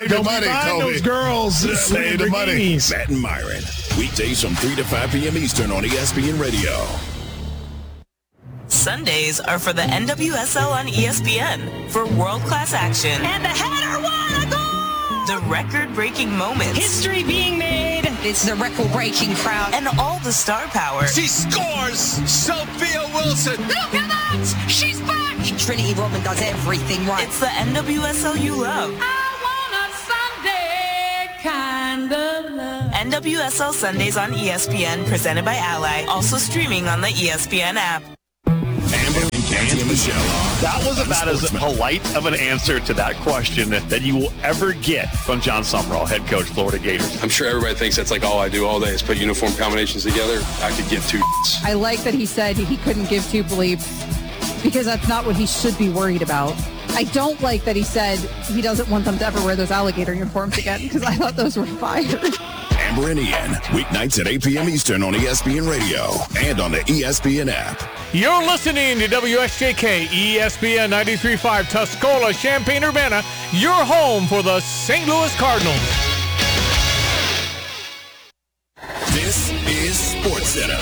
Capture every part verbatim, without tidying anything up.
The money, Find Kobe. those girls. Uh, Save the money. Matt and Myron. Weekdays from three to five p.m. Eastern on E S P N Radio. Sundays are for the N W S L on E S P N for world-class action. And the header won a goal! The record-breaking moments. History being made. It's the record-breaking crowd. And all the star power. She scores! Sophia Wilson! Look at that! She's back! Trinity Rodman does everything right. It's the N W S L you love. I want a Sunday kind of love. N W S L Sundays on E S P N, presented by Ally. Also streaming on the E S P N app. Amber and Canty and Michelle. That was about as polite of an answer to that question that, that you will ever get from John Summerall, head coach, Florida Gators. I'm sure everybody thinks that's like all I do all day is put uniform combinations together. I could give two. I like that he said he couldn't give two bleeps because that's not what he should be worried about. I don't like that he said he doesn't want them to ever wear those alligator uniforms again because I thought those were fire. Amber and Ian, weeknights at eight p.m. Eastern on E S P N Radio and on the E S P N app. You're listening to W S J K E S P N ninety-three point five Tuscola, Champaign-Urbana, your home for the Saint Louis Cardinals. This is SportsCenter.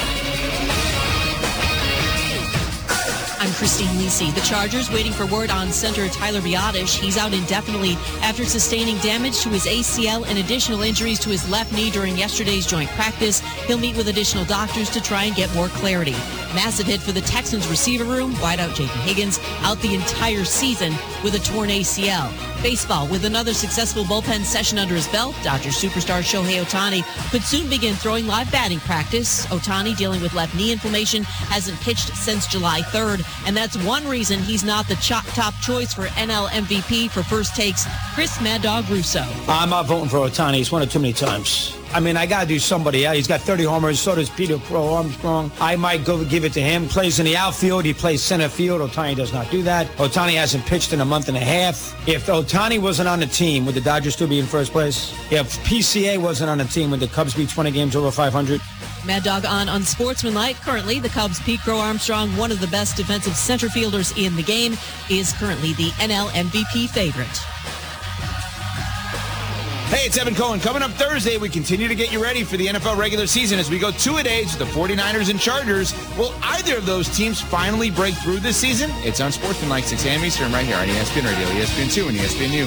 I'm Christine Lisi. The Chargers waiting for word on center Tyler Biadasz. He's out indefinitely after sustaining damage to his A C L and additional injuries to his left knee during yesterday's joint practice. He'll meet with additional doctors to try and get more clarity. Massive hit for the Texans receiver room. Wideout Jacob Higgins out the entire season with a torn A C L. Baseball with another successful bullpen session under his belt. Dodgers superstar Shohei Ohtani could soon begin throwing live batting practice. Ohtani, dealing with left knee inflammation, hasn't pitched since July third, and that's one reason he's not the top choice for N L M V P for First Take's Chris Mad Dog Russo. I'm not voting for Ohtani. He's won it too many times. I mean, I got to do somebody else. He's got thirty homers. So does Peter Pro Armstrong. I might go give it to him. Plays in the outfield. He plays center field. Ohtani does not do that. Ohtani hasn't pitched in a month and a half. If Ohtani wasn't on the team, would the Dodgers still be in first place? If P C A wasn't on the team, would the Cubs be twenty games over five hundred? Mad Dog on Unsportsmanlike. Currently, the Cubs' Pete Crow Armstrong, one of the best defensive center fielders in the game, is currently the N L M V P favorite. Hey, it's Evan Cohen. Coming up Thursday, we continue to get you ready for the N F L regular season as we go two-a-days with the 49ers and Chargers. Will either of those teams finally break through this season? It's Unsportsmanlike, six a.m. Eastern, right here on E S P N Radio, E S P N two, and E S P N U.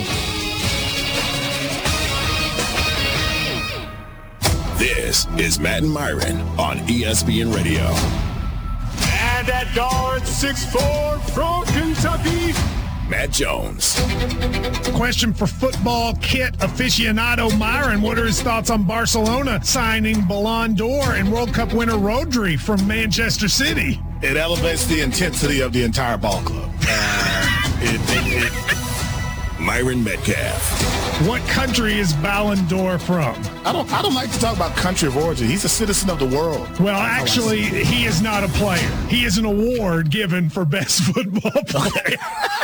This is Matt and Myron on E S P N Radio. And at guard six four from Kentucky, Matt Jones. question for football kit aficionado Myron. What are his thoughts on Barcelona signing Ballon d'Or and World Cup winner Rodri from Manchester City? It elevates the intensity of the entire ball club. Uh, it, it, it, Myron Metcalf. What country is Ballon d'Or from? I don't I don't like to talk about country of origin. He's a citizen of the world. Well, actually, he is not a player. He is an award given for best football player.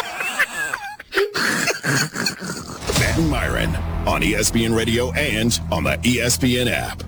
Matt and Myron on E S P N Radio and on the E S P N app.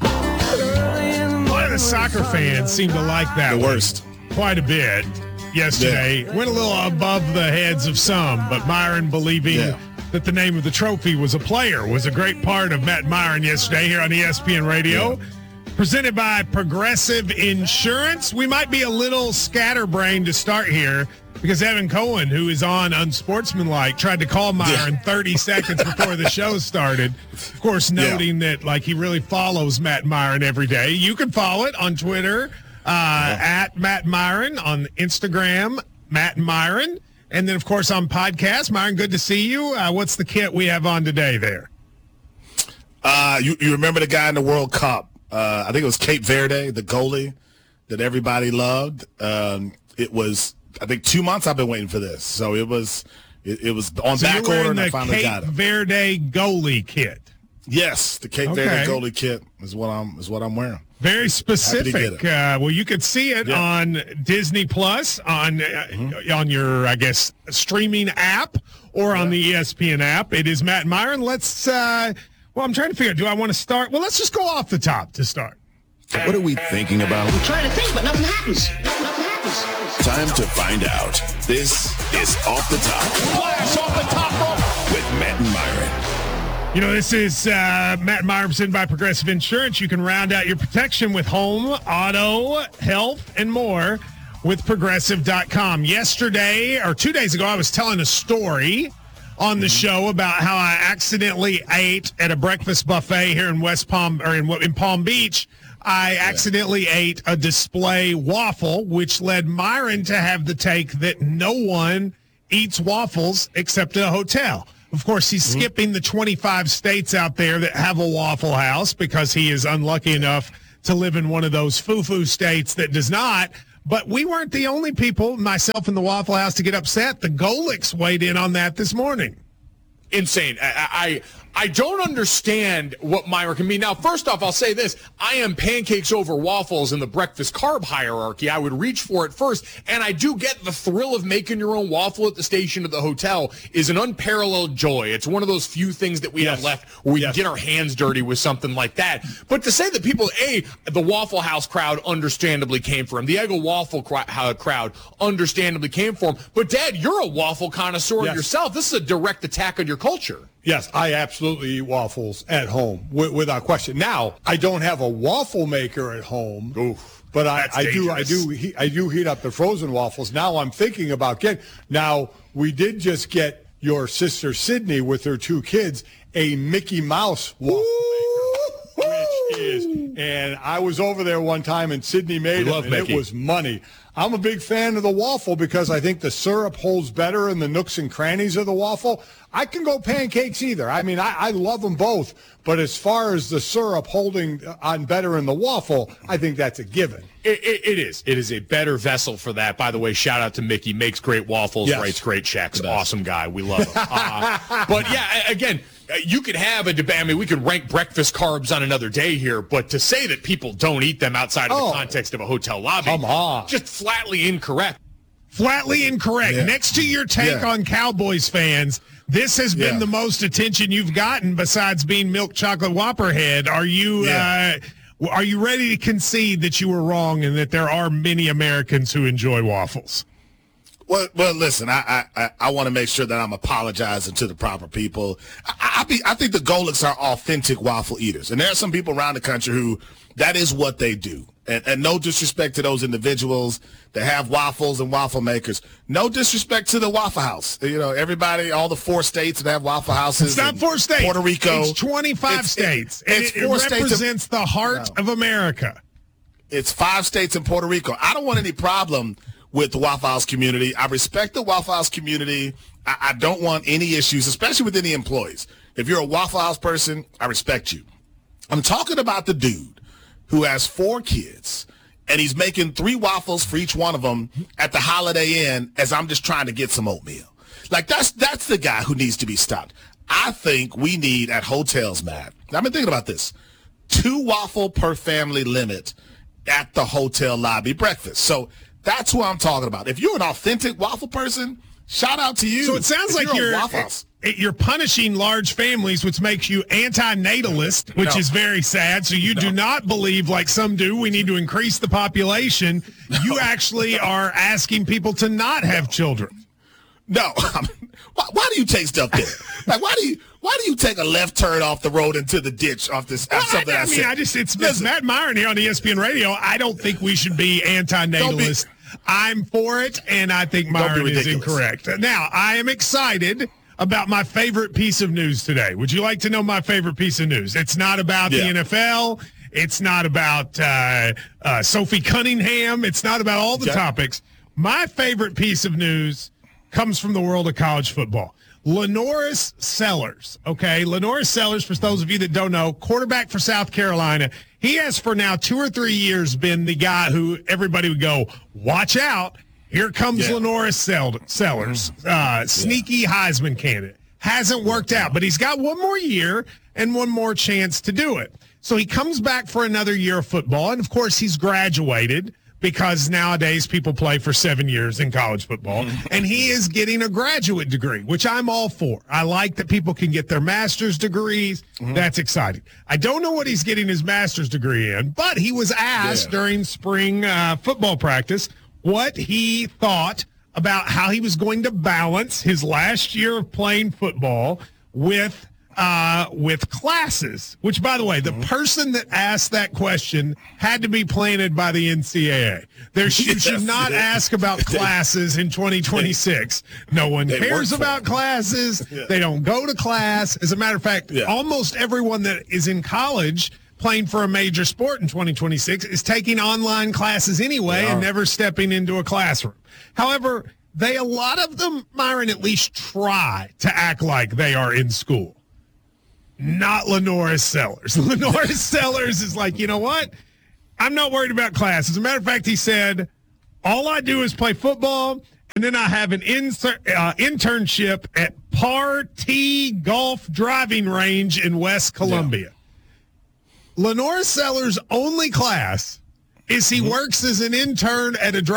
A lot of the soccer fans seem to like that The one worst. quite a bit yesterday. Yeah. Went a little above the heads of some, but Myron believing yeah. that the name of the trophy was a player was a great part of Matt Myron yesterday here on E S P N Radio. Yeah. Presented by Progressive Insurance. We might be a little scatterbrained to start here because Evan Cohen, who is on Unsportsmanlike, tried to call Myron yeah. thirty seconds before the show started. Of course, noting yeah. that like he really follows Matt Myron every day. You can follow it on Twitter uh, yeah. at Matt Myron, on Instagram, Matt Myron, and then, of course, on podcast. Myron, good to see you. Uh, what's the kit we have on today there? Uh, you, you remember the guy in the World Cup? Uh, I think it was Cape Verde, the goalie that everybody loved. Um, it was, I think, two months I've been waiting for this. So it was it, it was on so back order, and I finally Cape got it. Verde goalie kit. Yes, the Cape okay. Verde goalie kit is what I'm is what I'm wearing. Very specific. Uh, well, you could see it yeah. on Disney Plus, on uh, mm-hmm. on your, I guess, streaming app, or yeah. on the E S P N app. It is Matt Myron. Let's. Uh, Well, I'm trying to figure out, do I want to start? Well, let's just go off the top to start. What are we thinking about? I'm trying to think, but nothing happens. Nothing happens. Time to find out. This is Off the Top. Flash off the top rope. With Matt and Myron. You know, this is uh, Matt Meyer presented by Progressive Insurance. You can round out your protection with home, auto, health, and more with Progressive dot com. Yesterday, or two days ago, I was telling a story on the show about how I accidentally ate at a breakfast buffet here in West Palm, or in, in Palm Beach. I accidentally ate a display waffle, which led Myron to have the take that no one eats waffles except at a hotel. Of course, he's mm-hmm. skipping the twenty-five states out there that have a Waffle House because he is unlucky enough to live in one of those foo-foo states that does not. But we weren't the only people, myself and the Waffle House, to get upset. The Golics weighed in on that this morning. Insane. I, I I don't understand what Myra can mean. Now, first off, I'll say this. I am pancakes over waffles in the breakfast carb hierarchy. I would reach for it first. And I do get the thrill of making your own waffle at the station of the hotel is an unparalleled joy. It's one of those few things that we yes. have left where we yes. can get our hands dirty with something like that. But to say that people, A, the Waffle House crowd understandably came for him. The Eggo Waffle crowd understandably came for him. But, Dad, you're a waffle connoisseur yes. yourself. This is a direct attack on your culture. Yes, I absolutely eat waffles at home, w- without question. Now, I don't have a waffle maker at home, Oof, but I, I do, I do, he, I do heat up the frozen waffles. Now I'm thinking about getting. Now we did just get your sister Sydney with her two kids a Mickey Mouse waffle Ooh. maker, which is. And I was over there one time, and Sydney made it, and Mickey. It was money. I'm a big fan of the waffle because I think the syrup holds better in the nooks and crannies of the waffle. I can go pancakes either. I mean, I, I love them both. But as far as the syrup holding on better in the waffle, I think that's a given. It, it, it is. It is a better vessel for that. By the way, shout out to Mickey. Makes great waffles, yes. writes great checks. Awesome guy. We love him. uh, but, yeah, again, you could have a debate. I mean, we could rank breakfast carbs on another day here, but to say that people don't eat them outside of oh, the context of a hotel lobby, come on. Just flatly incorrect. Flatly incorrect. Yeah. Next to your take yeah. on Cowboys fans, this has been yeah. the most attention you've gotten besides being Milk Chocolate Whopper Head. Are you yeah. uh, are you ready to concede that you were wrong and that there are many Americans who enjoy waffles? Well, well, listen, I I, I want to make sure that I'm apologizing to the proper people. I, I, be, I think the Golics are authentic waffle eaters. And there are some people around the country who that is what they do. And, and no disrespect to those individuals that have waffles and waffle makers. No disrespect to the Waffle House. You know, everybody, all the four states that have Waffle Houses. It's not four states. Puerto Rico. It's twenty-five it's, states. It, it's it, four it represents states of, the heart no. of America. It's five states in Puerto Rico. I don't want any problem with the Waffle House community. I respect the Waffle House community. I, I don't want any issues, especially with any employees. If you're a Waffle House person, I respect you. I'm talking about the dude who has four kids, and he's making three waffles for each one of them at the Holiday Inn as I'm just trying to get some oatmeal. Like, that's that's the guy who needs to be stopped. I think we need at hotels, Matt. I've been thinking about this. Two waffle per family limit at the hotel lobby breakfast. So that's who I'm talking about. If you're an authentic waffle person, shout out to you. So it sounds if like you're you're, you're punishing large families, which makes you anti-natalist, which no. is very sad. So you no. do not believe, like some do, we need to increase the population. No. You actually are asking people to not have children. No. why, why do you take stuff there? Like, why do you why do you take a left turn off the road into the ditch off this? Well, something I, I, I mean, said? I just it's, it's Matt Myron here on E S P N Radio. I don't think we should be anti-natalist. I'm for it, and I think Myron is incorrect. Now, I am excited about my favorite piece of news today. Would you like to know my favorite piece of news? It's not about yeah. the N F L. It's not about uh, uh, Sophie Cunningham. It's not about all the yeah. topics. My favorite piece of news comes from the world of college football. Lenoris Sellers, okay? Lenoris Sellers, for those of you that don't know, quarterback for South Carolina. He has for now two or three years been the guy who everybody would go, watch out. Here comes yeah. Lenoris Sellers, uh, sneaky yeah. Heisman candidate. Hasn't worked out, but he's got one more year and one more chance to do it. So he comes back for another year of football, and, of course, he's graduated because nowadays people play for seven years in college football, mm-hmm. and he is getting a graduate degree, which I'm all for. I like that people can get their master's degrees. Mm-hmm. That's exciting. I don't know what he's getting his master's degree in, but he was asked yeah. during spring uh, football practice what he thought about how he was going to balance his last year of playing football with uh, with classes, which, by the way, the person that asked that question had to be planted by the N C double A. There should, yes, should not yeah. ask about classes in twenty twenty-six. No one they cares about classes. Yeah. They don't go to class. As a matter of fact, yeah. almost everyone that is in college playing for a major sport in twenty twenty-six is taking online classes anyway and never stepping into a classroom. However, they, a lot of them, Myron, at least try to act like they are in school. Not Lenora Sellers. Lenora Sellers is like, you know what? I'm not worried about class. As a matter of fact, he said, all I do is play football, and then I have an inser- uh, internship at Par T Golf Driving Range in West Columbia. Yeah. Lenora Sellers' only class is he mm-hmm. works as an intern at a